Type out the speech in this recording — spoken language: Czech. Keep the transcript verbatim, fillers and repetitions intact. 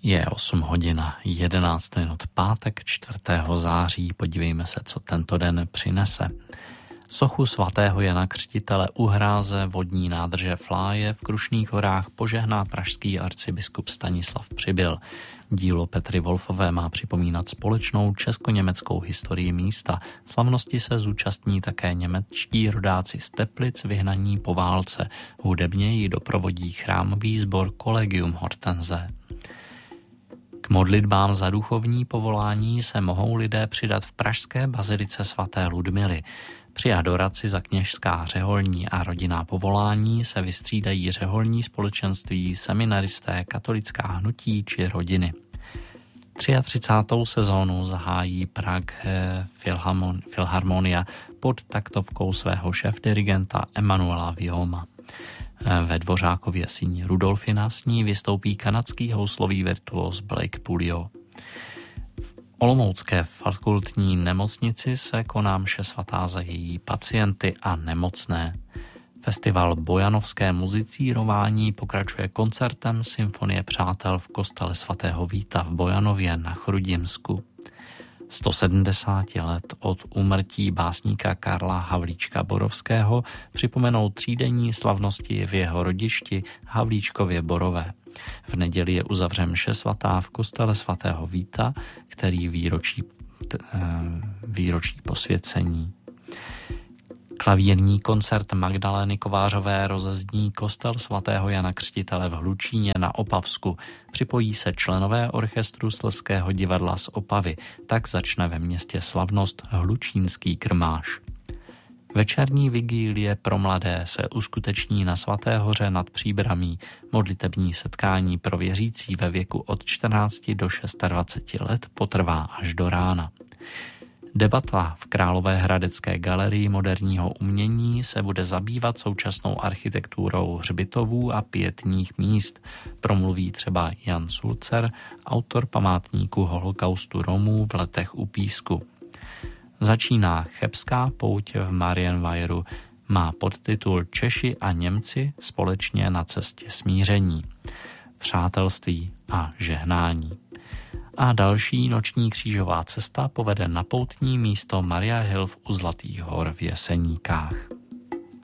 Je osm hodin a jedenáct minut, pátek čtvrtého září. Podívejme se, co tento den přinese. Sochu svatého Jana Křtitele u hráze vodní nádrže Fláje v Krušných horách požehná pražský arcibiskup Stanislav Přibyl. Dílo Petry Wolfové má připomínat společnou česko-německou historii místa. Slavnosti se zúčastní také němečtí rodáci z Teplic vyhnaní po válce. Hudebně ji doprovodí chrámový sbor Collegium Hortense. K modlitbám za duchovní povolání se mohou lidé přidat v pražské bazilice svaté Ludmily. Při adoraci za kněžská, řeholní a rodinná povolání se vystřídají řeholní společenství, seminaristé, katolická hnutí či rodiny. třiatřicátou sezónu zahájí Prague Filharmonia pod taktovkou svého šéfdirigenta Emanuela Vioma. Ve Dvořákově síni Rudolfina s ní vystoupí kanadský houslový virtuóz Blake Pulio. V Olomoucké fakultní nemocnici se koná mše svatá za její pacienty a nemocné. Festival Bojanovské muzicírování pokračuje koncertem Symfonie přátel v kostele svatého Víta v Bojanově na Chrudimsku. sto sedmdesát let od úmrtí básníka Karla Havlíčka Borovského připomenou třídenní slavnosti v jeho rodišti Havlíčkově Borové. V neděli je uzavřen mše svatá v kostele svatého Víta, který výročí, výročí posvěcení. Klavírní koncert Magdalény Kovářové rozezní kostel svatého Jana Křtitele v Hlučíně na Opavsku. Připojí se členové orchestru Slezského divadla z Opavy. Tak začne ve městě slavnost Hlučínský krmáš. Večerní vigílie pro mladé se uskuteční na Svaté hoře nad Příbramí. Modlitební setkání pro věřící ve věku od čtrnácti do dvaceti šesti let potrvá až do rána. Debata v Královéhradecké galerii moderního umění se bude zabývat současnou architekturou hřbitovů a pietních míst. Promluví třeba Jan Sulzer, autor památníku holokaustu Romů v Letech u Písku. Začíná Chebská pouť v Marienweieru. Má podtitul Češi a Němci společně na cestě smíření, přátelství a žehnání. A další noční křížová cesta povede na poutní místo Maria Hill u Zlatých hor v Jeseníkách.